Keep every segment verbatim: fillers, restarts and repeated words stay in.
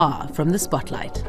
far from the spotlight.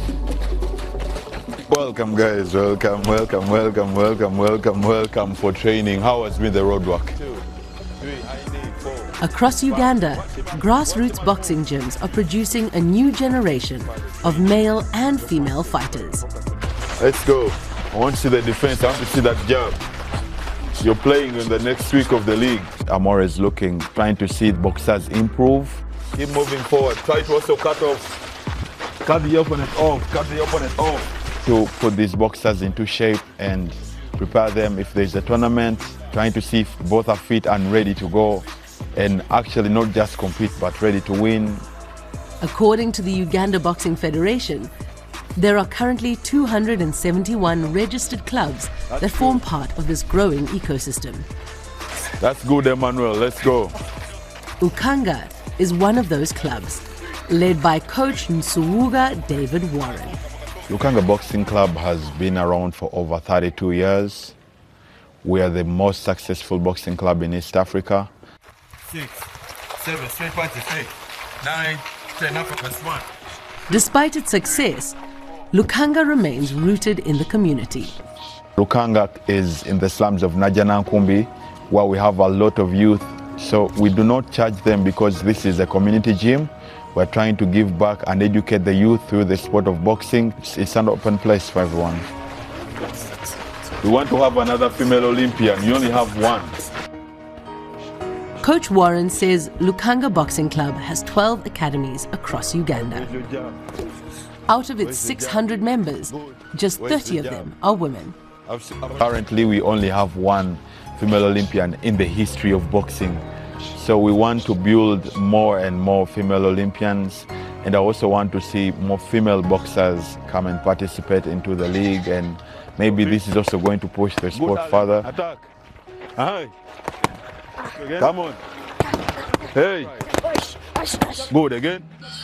Welcome guys, welcome, welcome, welcome, welcome, welcome, welcome for training. How has been the roadwork? Two, three, I need four. Across Uganda, grassroots boxing gyms are producing a new generation of male and female fighters. Let's go. I want to see the defense, I want to see that jab. You're playing in the next week of the league. I'm always looking, trying to see boxers improve. Keep moving forward, try to also cut off, cut the opponent off, cut the opponent off. To put these boxers into shape and prepare them if there's a tournament, trying to see if both are fit and ready to go and actually not just compete but ready to win. According to the Uganda Boxing Federation, there are currently two hundred seventy-one registered clubs That's that form good. part of this growing ecosystem. That's good, Emmanuel. Let's go. Lukanga is one of those clubs, led by coach Nsuwuga David Warren. Lukanga Boxing Club has been around for over thirty-two years. We are the most successful boxing club in East Africa. Six, seven, straight punches, eight, nine, ten, up plus one. Despite its success, Lukanga remains rooted in the community. Lukanga is in the slums of Najanankumbi, where we have a lot of youth. So we do not charge them because this is a community gym. We're trying to give back and educate the youth through the sport of boxing. It's an open place for everyone. We want to have another female Olympian. You only have one. Coach Warren says Lukanga Boxing Club has twelve academies across Uganda. Out of its six hundred members, just thirty of them are women. Currently, we only have one female Olympian in the history of boxing. So we want to build more and more female Olympians, and I also want to see more female boxers come and participate into the league, and maybe this is also going to push the sport further. Attack. Aye. Come on. Hey. Good again.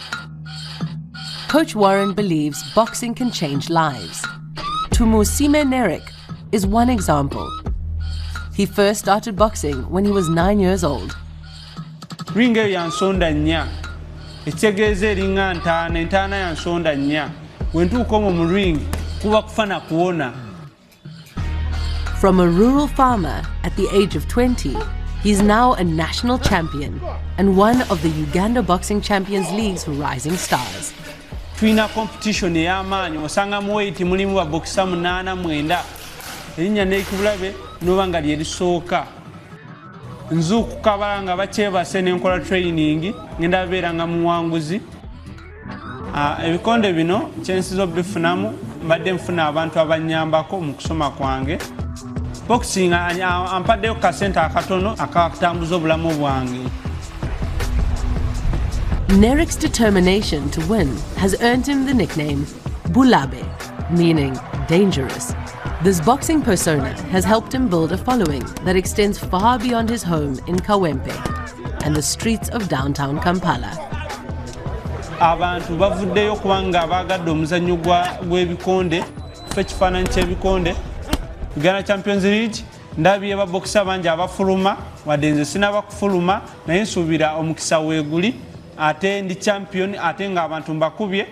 Coach Warren believes boxing can change lives. Tumusime Nerik is one example. He first started boxing when he was nine years old. Ringe yansonda nya. Ichegeze ringa ntana, ntana yansonda nya. Wentu komo mu ring, kuba kufana kuona. From a rural farmer at the age of twenty, he's now a national champion and one of the Uganda Boxing Champions League's rising stars. Twina competition y'amaanyi osanga mu weight mulimu ba boxer munana mwenda. Erinnya n'ekibulabe n'obanga lye lisooka. Nzuku kabalanga bakyebase n'enkola training ngenda beera nga muwanguzi. Ebikonde bino kyensiza obifunamu mbadde nfuna abantu abanyambako mu kusoma kwange. Boxing ampaddeyo kasente akatono akatambuza obulamu bwange. Nerik's determination to win has earned him the nickname Bulabe, meaning dangerous. This boxing persona has helped him build a following that extends far beyond his home in Kawempe and the streets of downtown Kampala. Abantu bavuddeyo kubanga abagadde omuzannyo gw'ebikonde ekifaananyi ky'ebikonde Uganda Champions League ndabye babokisa bangi abafuluma wadde nze sinaba kufuluma naye nsuubira omukisa weeguli ate ndi champion ate nga abantu mbakubye.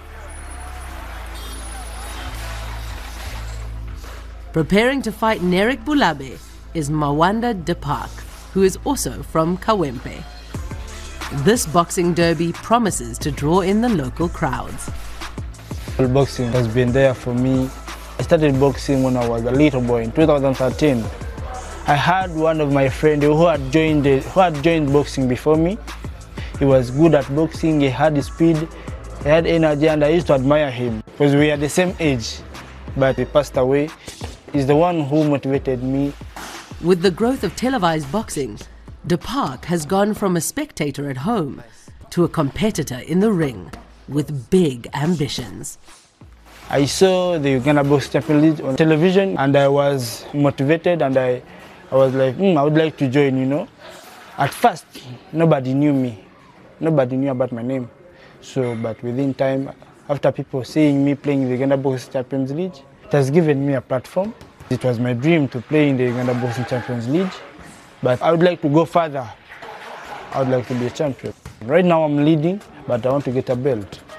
Preparing to fight Nerik Bulabe is Mawanda Depark, who is also from Kawempe. This boxing derby promises to draw in the local crowds. Boxing has been there for me. I started boxing when I was a little boy in two thousand thirteen. I had one of my friends who had joined the, who had joined boxing before me. He was good at boxing, he had speed, he had energy, and I used to admire him because we are the same age. But he passed away. He's the one who motivated me. With the growth of televised boxing, Depark has gone from a spectator at home to a competitor in the ring with big ambitions. I saw the Uganda Boxing Champions League on television and I was motivated, and I, I was like, hmm, I would like to join, you know. At first, nobody knew me. Nobody knew about my name. So, but within time, after people seeing me playing the Uganda Boxing Champions League, it has given me a platform. It was my dream to play in the Uganda Boxing Champions League, but I would like to go further. I would like to be a champion. Right now I'm leading, but I want to get a belt.